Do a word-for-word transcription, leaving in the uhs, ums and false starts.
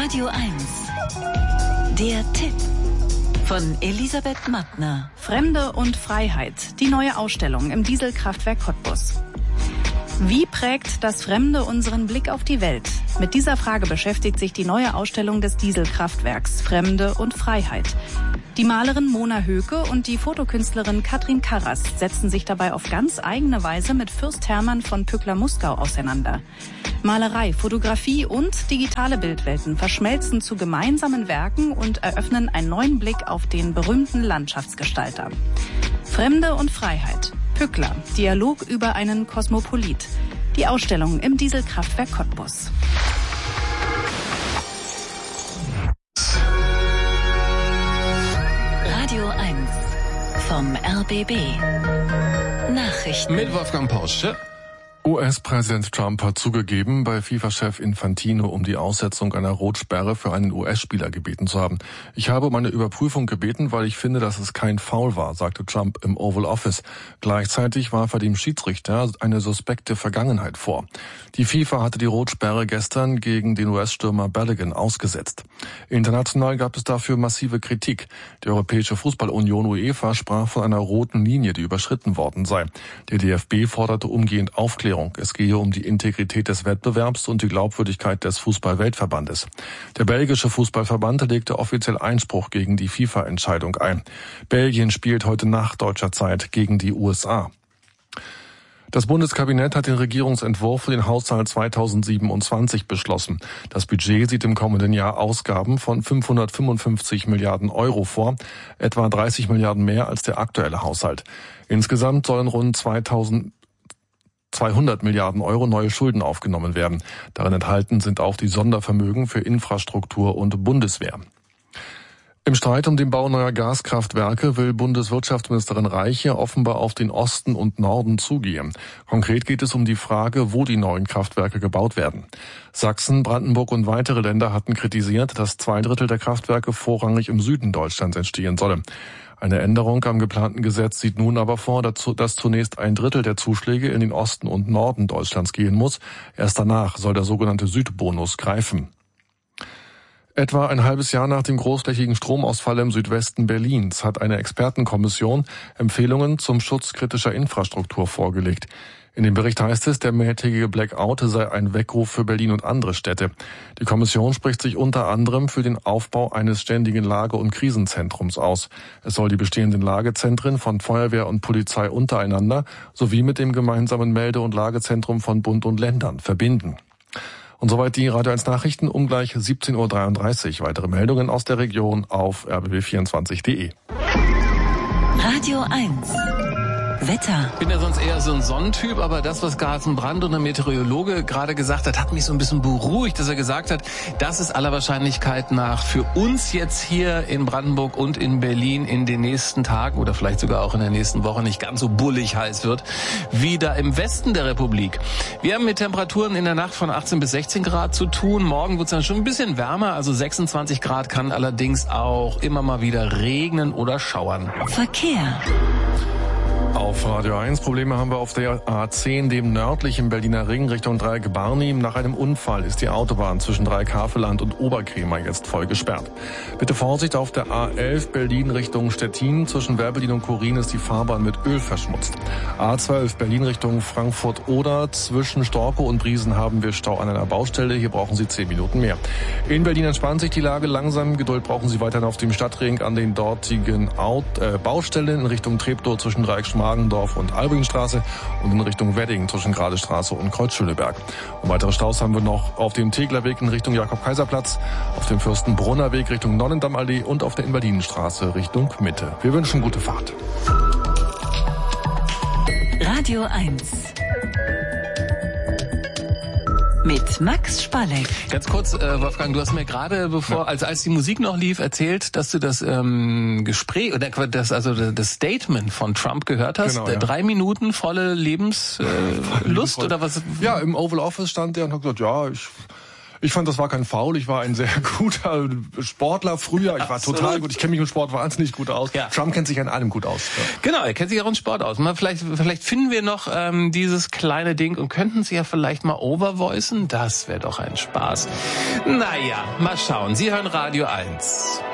Radio eins. Der Tipp von Elisabeth Mattner. Fremde und Freiheit. Die neue Ausstellung im Dieselkraftwerk Cottbus. Wie prägt das Fremde unseren Blick auf die Welt? Mit dieser Frage beschäftigt sich die neue Ausstellung des Dieselkraftwerks Fremde und Freiheit. Die Malerin Mona Höke und die Fotokünstlerin Katrin Karras setzen sich dabei auf ganz eigene Weise mit Fürst Hermann von Pückler-Muskau auseinander. Malerei, Fotografie und digitale Bildwelten verschmelzen zu gemeinsamen Werken und eröffnen einen neuen Blick auf den berühmten Landschaftsgestalter. Fremde und Freiheit. Pückler, Dialog über einen Kosmopolit. Die Ausstellung im Dieselkraftwerk Cottbus. Radio eins vom R B B. Nachrichten mit Wolfgang Pausche. U S-Präsident Trump hat zugegeben, bei FIFA-Chef Infantino um die Aussetzung einer Rotsperre für einen U S-Spieler gebeten zu haben. Ich habe um eine Überprüfung gebeten, weil ich finde, dass es kein Foul war, sagte Trump im Oval Office. Gleichzeitig warf er dem Schiedsrichter eine suspekte Vergangenheit vor. Die FIFA hatte die Rotsperre gestern gegen den U S-Stürmer Balogun ausgesetzt. International gab es dafür massive Kritik. Die Europäische Fußballunion UEFA sprach von einer roten Linie, die überschritten worden sei. Der D F B forderte umgehend Aufklärung. Es gehe um die Integrität des Wettbewerbs und die Glaubwürdigkeit des Fußball-Weltverbandes. Der belgische Fußballverband legte offiziell Einspruch gegen die FIFA-Entscheidung ein. Belgien spielt heute Nacht deutscher Zeit gegen die U S A. Das Bundeskabinett hat den Regierungsentwurf für den Haushalt zweitausendsiebenundzwanzig beschlossen. Das Budget sieht im kommenden Jahr Ausgaben von fünfhundertfünfundfünfzig Milliarden Euro vor, etwa dreißig Milliarden mehr als der aktuelle Haushalt. Insgesamt sollen rund zweitausend zweihundert Milliarden Euro neue Schulden aufgenommen werden. Darin enthalten sind auch die Sondervermögen für Infrastruktur und Bundeswehr. Im Streit um den Bau neuer Gaskraftwerke will Bundeswirtschaftsministerin Reiche offenbar auf den Osten und Norden zugehen. Konkret geht es um die Frage, wo die neuen Kraftwerke gebaut werden. Sachsen, Brandenburg und weitere Länder hatten kritisiert, dass zwei Drittel der Kraftwerke vorrangig im Süden Deutschlands entstehen solle. Eine Änderung am geplanten Gesetz sieht nun aber vor, dass zunächst ein Drittel der Zuschläge in den Osten und Norden Deutschlands gehen muss. Erst danach soll der sogenannte Südbonus greifen. Etwa ein halbes Jahr nach dem großflächigen Stromausfall im Südwesten Berlins hat eine Expertenkommission Empfehlungen zum Schutz kritischer Infrastruktur vorgelegt. In dem Bericht heißt es, der mehrtägige Blackout sei ein Weckruf für Berlin und andere Städte. Die Kommission spricht sich unter anderem für den Aufbau eines ständigen Lage- und Krisenzentrums aus. Es soll die bestehenden Lagezentren von Feuerwehr und Polizei untereinander sowie mit dem gemeinsamen Melde- und Lagezentrum von Bund und Ländern verbinden. Und soweit die Radio eins Nachrichten um gleich siebzehn Uhr dreiunddreißig. Weitere Meldungen aus der Region auf r b b vierundzwanzig punkt d e. Radio eins. Wetter. Ich bin ja sonst eher so ein Sonnentyp, aber das, was Carsten Brandt und der Meteorologe gerade gesagt hat, hat mich so ein bisschen beruhigt, dass er gesagt hat, dass es aller Wahrscheinlichkeit nach für uns jetzt hier in Brandenburg und in Berlin in den nächsten Tagen oder vielleicht sogar auch in der nächsten Woche nicht ganz so bullig heiß wird, wie da im Westen der Republik. Wir haben mit Temperaturen in der Nacht von achtzehn bis sechzehn Grad zu tun. Morgen wird es dann schon ein bisschen wärmer, also sechsundzwanzig Grad, kann allerdings auch immer mal wieder regnen oder schauern. Verkehr. Auf Radio eins Probleme haben wir auf der A zehn, dem nördlichen Berliner Ring Richtung Dreieck Barnim. Nach einem Unfall ist die Autobahn zwischen Dreieck-Havelland und Oberkremer jetzt voll gesperrt. Bitte Vorsicht auf der A elf Berlin Richtung Stettin. Zwischen Werbelin und Korin ist die Fahrbahn mit Öl verschmutzt. A zwölf Berlin Richtung Frankfurt-Oder. Zwischen Storkow und Briesen haben wir Stau an einer Baustelle. Hier brauchen Sie zehn Minuten mehr. In Berlin entspannt sich die Lage langsam. Geduld brauchen Sie weiterhin auf dem Stadtring an den dortigen Out, äh, Baustellen in Richtung Treptow zwischen Dreieck-Schmargendorf und Albringstraße und in Richtung Wedding zwischen Gradestraße und Kreuzschöneberg. Und weitere Staus haben wir noch auf dem Teglerweg in Richtung Jakob-Kaiser-Platz, auf dem Fürstenbrunner Weg Richtung Nonnendammallee und auf der Invalidinstraße Richtung Mitte. Wir wünschen gute Fahrt. Radio eins. Mit Max Spalleck. Ganz kurz, äh, Wolfgang, du hast mir gerade, bevor, ja. als als die Musik noch lief, erzählt, dass du das ähm, Gespräch oder das also das Statement von Trump gehört hast. Genau, ja. Drei Minuten volle Lebenslust äh, Lust, oder was? Ja, im Oval Office stand der und hat gesagt, ja, ich Ich fand, das war kein Foul. Ich war ein sehr guter Sportler früher. Ich war Absolut. total gut. Ich kenne mich mit Sport wahnsinnig gut aus. Ja. Trump kennt sich an allem gut aus. Ja. Genau, er kennt sich auch in Sport aus. Mal vielleicht, vielleicht finden wir noch ähm, dieses kleine Ding und könnten Sie ja vielleicht mal overvoicen. Das wäre doch ein Spaß. Naja, mal schauen. Sie hören Radio eins.